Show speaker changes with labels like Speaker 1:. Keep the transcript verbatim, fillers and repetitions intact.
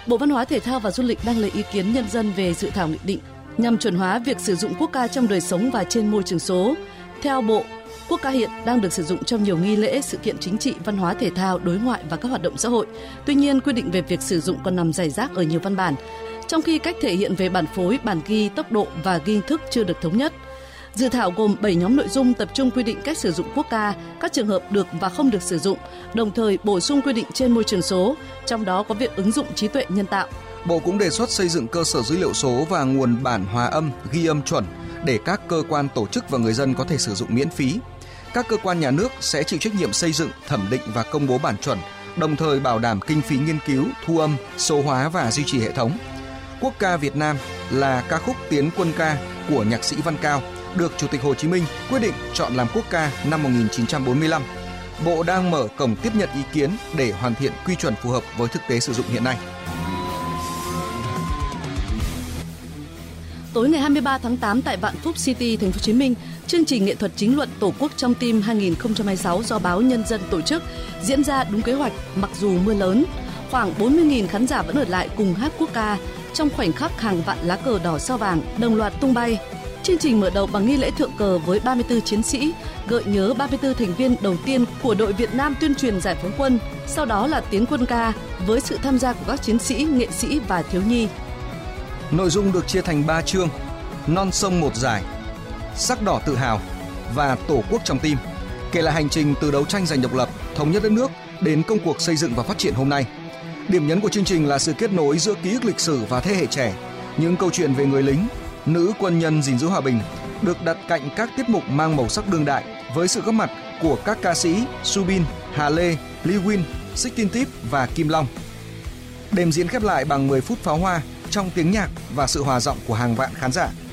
Speaker 1: Bộ Văn hóa Thể thao và Du lịch đang lấy ý kiến nhân dân về dự thảo nghị định nhằm chuẩn hóa việc sử dụng quốc ca trong đời sống và trên môi trường số. Theo Bộ, quốc ca hiện đang được sử dụng trong nhiều nghi lễ, sự kiện chính trị, văn hóa thể thao, đối ngoại và các hoạt động xã hội. Tuy nhiên, quy định về việc sử dụng còn nằm rải rác ở nhiều văn bản, trong khi cách thể hiện về bản phối, bản ghi, tốc độ và ghi thức chưa được thống nhất. Dự thảo gồm bảy nhóm nội dung tập trung quy định cách sử dụng quốc ca, các trường hợp được và không được sử dụng, đồng thời bổ sung quy định trên môi trường số, trong đó có việc ứng dụng trí tuệ nhân tạo.
Speaker 2: Bộ cũng đề xuất xây dựng cơ sở dữ liệu số và nguồn bản hòa âm, ghi âm chuẩn để các cơ quan, tổ chức và người dân có thể sử dụng miễn phí. Các cơ quan nhà nước sẽ chịu trách nhiệm xây dựng, thẩm định và công bố bản chuẩn, đồng thời bảo đảm kinh phí nghiên cứu, thu âm, số hóa và duy trì hệ thống. Quốc ca Việt Nam là ca khúc Tiến quân ca của nhạc sĩ Văn Cao, được Chủ tịch Hồ Chí Minh quyết định chọn làm quốc ca năm một nghìn chín trăm bốn mươi lăm. Bộ đang mở cổng tiếp nhận ý kiến để hoàn thiện quy chuẩn phù hợp với thực tế sử dụng hiện nay.
Speaker 1: Tối ngày hai mươi ba tháng tám tại Vạn Phúc City, Thành phố Hồ Chí Minh, chương trình nghệ thuật chính luận Tổ quốc trong tim hai không hai sáu do báo Nhân dân tổ chức diễn ra đúng kế hoạch mặc dù mưa lớn. Khoảng bốn mươi nghìn khán giả vẫn ở lại cùng hát quốc ca. Trong khoảnh khắc hàng vạn lá cờ đỏ sao vàng đồng loạt tung bay. Chương trình mở đầu bằng nghi lễ thượng cờ với ba mươi tư chiến sĩ, gợi nhớ ba mươi tư thành viên đầu tiên của đội Việt Nam tuyên truyền giải phóng quân. Sau đó là tiến quân ca với sự tham gia của các chiến sĩ, nghệ sĩ và thiếu nhi.
Speaker 2: Nội dung được chia thành ba chương: Non sông một dài, Sắc đỏ tự hào và Tổ quốc trong tim, kể lại hành trình từ đấu tranh giành độc lập, thống nhất đất nước đến công cuộc xây dựng và phát triển hôm nay. Điểm nhấn của chương trình là sự kết nối giữa ký ức lịch sử và thế hệ trẻ, những câu chuyện về người lính, nữ quân nhân gìn giữ hòa bình được đặt cạnh các tiết mục mang màu sắc đương đại với sự góp mặt của các ca sĩ Subin, Hà Lê, Lee Win, Sixteen Tip và Kim Long. Đêm diễn khép lại bằng mười phút pháo hoa trong tiếng nhạc và sự hòa giọng của hàng vạn khán giả.